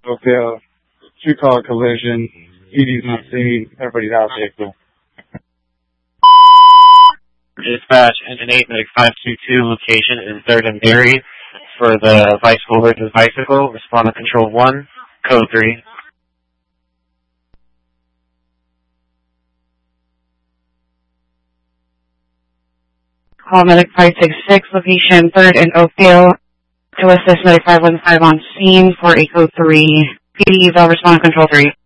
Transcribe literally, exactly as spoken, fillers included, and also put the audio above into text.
Oakdale, two-car collision. E D's not seen. Everybody's out of vehicle. Dispatch, engine eight, medic five two two, location is third and Berry for the vice holder's bicycle. Respond to control one, code three. Call medic five six six, location third and Oakdale, to assist medic five one five on scene for a code three. P D eval, respond to control three.